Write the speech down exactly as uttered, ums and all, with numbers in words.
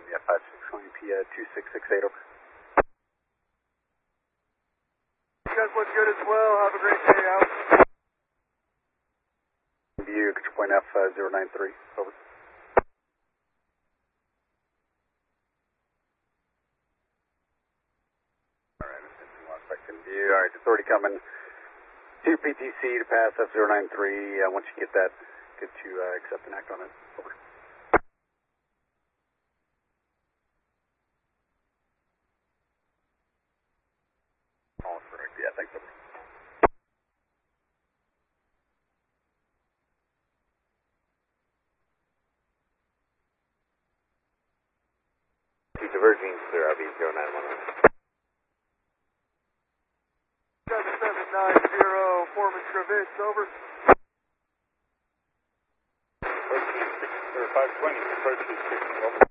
Yeah, five six one P uh, two six six eight over. You guys look good as well. Have a great day out. View, control point F uh, zero nine three, over. Alright, lost back in view. Alright, authority coming to P T C to pass F zero nine three. Uh, once you get that, good to uh, accept and act on it. Over. All correct. Yeah, thanks. Over. Diverging clear R V zero nine one one. seven seven nine zero, Foreman Travis, over. Approach two six, or five twenty, approach two six, over.